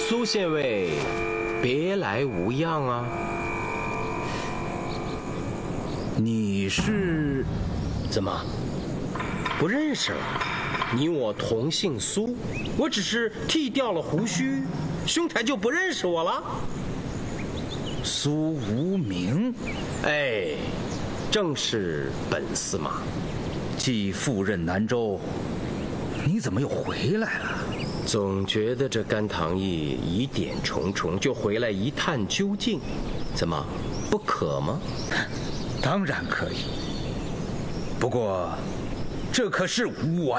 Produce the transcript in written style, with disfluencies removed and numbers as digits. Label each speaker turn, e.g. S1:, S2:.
S1: 苏县尉，别来无恙啊！
S2: 你是？
S1: 怎么不认识了？你我同姓苏，我只是剃掉了胡须，兄台就不认识我了？
S2: 苏无名，
S1: 哎，正是本司马。
S2: 既赴任南州，你怎么又回来了？
S1: 总觉得这甘棠义疑点重重，就回来一探究竟。怎么不可吗？
S2: 当然可以，不过这可是我